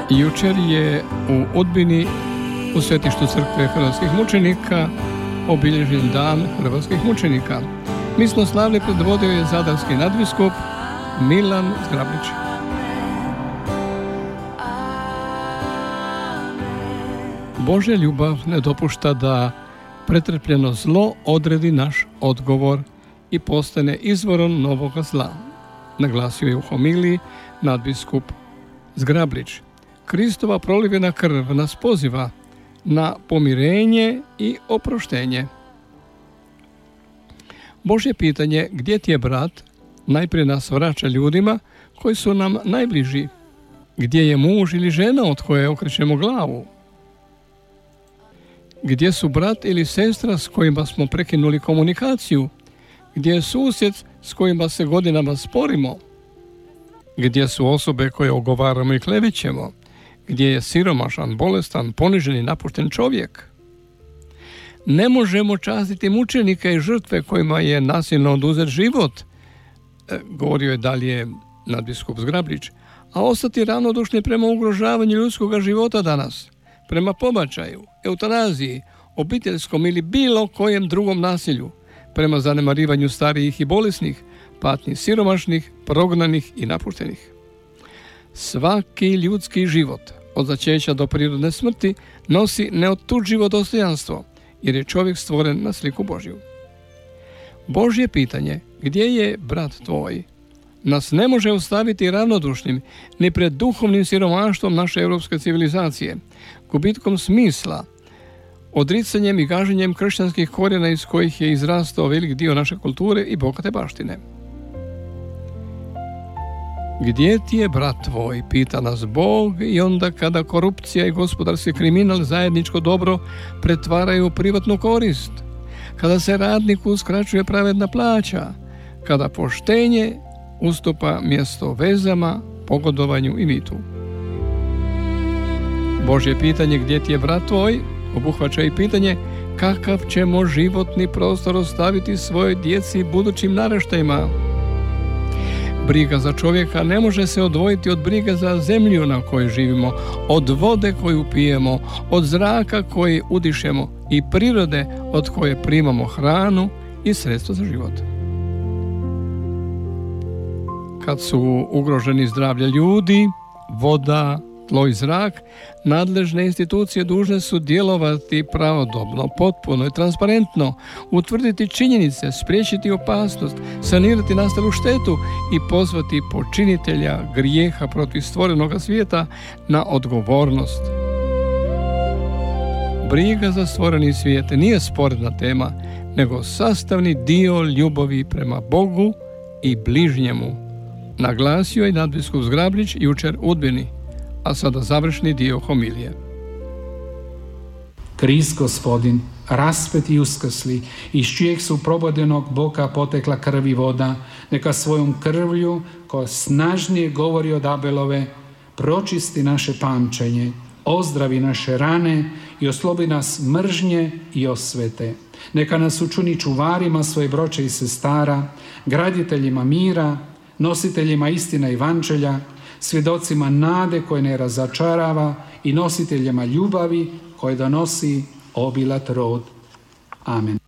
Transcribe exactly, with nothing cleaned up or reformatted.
Jučer je u Udbini u svetištu crkve hrvatskih mučenika obilježen dan hrvatskih mučenika. Mi smo slavili, predvodio je zadarski nadbiskup Milan Zgrablić. Božja ljubav ne dopušta da pretrpljeno zlo odredi naš odgovor i postane izvorom novoga zla, naglasio je u homiliji nadbiskup Zgrablić. Kristova prolivena krv nas poziva na pomirenje i oproštenje. Božje pitanje gdje ti je brat najprije nas vraća ljudima koji su nam najbliži. Gdje je muž ili žena od koje okrećemo glavu? Gdje su brat ili sestra s kojima smo prekinuli komunikaciju? Gdje je susjed s kojima se godinama sporimo? Gdje su osobe koje ogovaramo i klevećemo? Gdje je siromašan, bolestan, ponižen i napušten čovjek? Ne možemo častiti mučenika i žrtve kojima je nasilno oduzet život, e, govorio je dalje nadbiskup Zgrablić, a ostati ravnodušni prema ugrožavanju ljudskog života danas, prema pobačaju, eutanaziji, obiteljskom ili bilo kojem drugom nasilju, prema zanemarivanju starijih i bolesnih, patnji siromašnih, prognanih i napuštenih. Svaki ljudski život, od začeća do prirodne smrti, nosi neotuđivo dostojanstvo, jer je čovjek stvoren na sliku Božju. Božje pitanje, gdje je brat tvoj, nas ne može ostaviti ravnodušnim ni pred duhovnim siromaštvom naše europske civilizacije, gubitkom smisla, odricanjem i gaženjem kršćanskih korijena iz kojih je izrastao velik dio naše kulture i bogate baštine. Gdje ti je brat tvoj, pita nas Bog, i onda kada korupcija i gospodarski kriminal zajedničko dobro pretvaraju u privatnu korist, kada se radniku uskraćuje pravedna plaća, kada poštenje ustupa mjesto vezama, pogodovanju i mitu. Božje pitanje gdje ti je brat tvoj obuhvaća i pitanje kakav ćemo životni prostor ostaviti svojoj djeci i budućim naraštajima. Briga za čovjeka ne može se odvojiti od brige za zemlju na kojoj živimo, od vode koju pijemo, od zraka koji udišemo i prirode od koje primamo hranu i sredstvo za život. Kad su ugroženi zdravlje ljudi, voda, tlo i zrak, nadležne institucije dužne su djelovati pravodobno, potpuno i transparentno, utvrditi činjenice, spriječiti opasnost, sanirati nastalu štetu i pozvati počinitelja grijeha protiv stvorenoga svijeta na odgovornost. Briga za stvoreni svijet nije sporedna tema, nego sastavni dio ljubavi prema Bogu i bližnjemu, naglasio je nadbiskup Zgrablić jučer u Udbini. A sada završni dio homilije. Krist Gospodin, raspet i uskrsli, iz čijeg su probodenog boka potekla krv i voda, neka svojom krvlju, koja snažnije govori od Abelove, pročisti naše pamćenje, ozdravi naše rane i oslobi nas mržnje i osvete. Neka nas učini čuvarima svoje broće i sestara, graditeljima mira, nositeljima istina i evanđelja, svjedocima nade koje ne razočarava i nositeljima ljubavi koje donosi obilat rod. Amen.